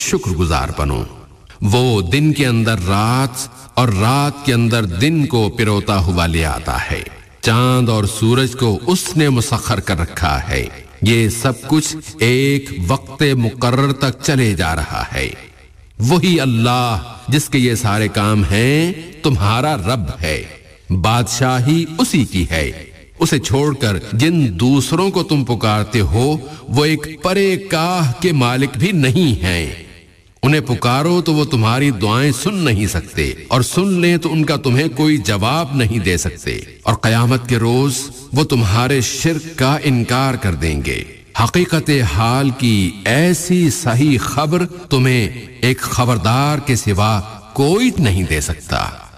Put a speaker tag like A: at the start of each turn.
A: शुक्रगुजार बनो। वो दिन के अंदर रात और रात के अंदर दिन को पिरोता हुआ ले आता है। चांद और सूरज को उसने मुसख्खर कर रखा है। ये सब कुछ एक वक्त मुकर्रर तक चले जा रहा है। वही अल्लाह जिसके ये सारे काम हैं तुम्हारा रब है। बादशाही उसी की है। उसे छोड़कर जिन दूसरों को तुम पुकारते हो वो एक परे काह के मालिक भी नहीं हैं। उन्हें पुकारो तो वो तुम्हारी दुआएं सुन नहीं सकते, और सुन लें तो उनका तुम्हें कोई जवाब नहीं दे सकते। और कयामत के रोज वो तुम्हारे शिर्क का इनकार कर देंगे। हकीकत हाल की ऐसी सही खबर तुम्हें एक खबरदार के सिवा कोई नहीं दे सकता।